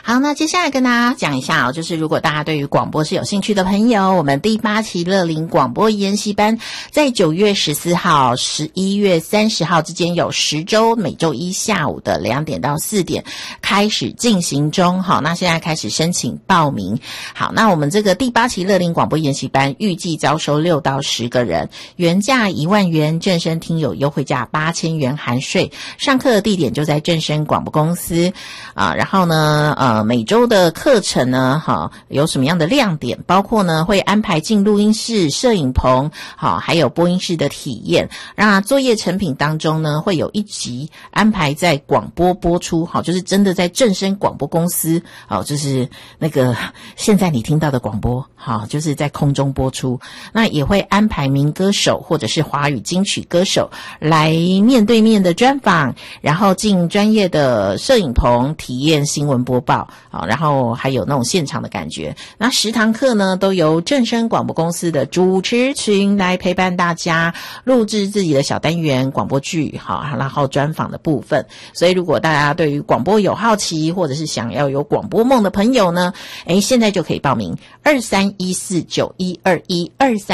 好，那接下来跟大家讲一下就是如果大家对于广播是有兴趣的朋友，我们第8期乐龄广播研习班在9月14号、11月30号之间有10周，每周一下午的2点到4点开始进行中。好，那现在开始申请报名。好，那我们这个第8期乐龄广播研习班预计招收6到10个人，原价1万元，正声听友优惠价8000元含税。上课的地点就在正声广播公司然后呢每周的课程呢有什么样的亮点，包括呢会安排进录音室、摄影棚还有播音室的体验。那作业成品当中呢会有1集安排在广播播出，就是真的在正声广播公司就是那个现在你听到的广播就是在空中播出。那也会安排民歌手或者是华语金曲歌手来面对面的专访，然后进专业的摄影棚体验新闻播报然后还有那种现场的感觉。那10堂课呢都由正声广播公司的主持群来陪伴大家录制自己的小单元广播剧然后专访的部分。所以如果大家对于广播有好奇，或者是想要有广播梦的朋友呢现在就可以报名23149121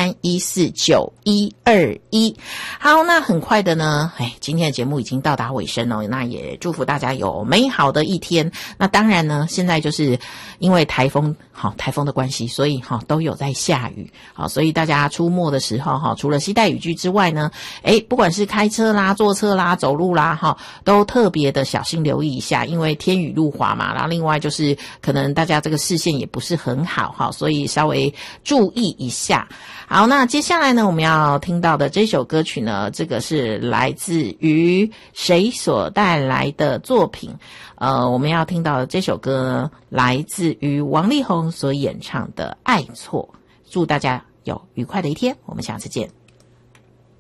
23149121。好，那很快的呢今天的节目已经到达尾声那也祝福大家有美好的一天。那当然呢现在就是因为台风的关系，所以都有在下雨所以大家出没的时候除了携带雨具之外呢不管是开车啦、坐车啦、走路啦都特别的小心留意一下，因为天雨路滑嘛。然后另外就是可能大家这个视线也不是很好所以稍微注意一下。好，那接下来呢我们要听到的这首歌曲呢，这个是来自于谁所带来的作品我们要听到的这首歌来自于王力宏所演唱的《爱错》。祝大家有愉快的一天，我们下次见。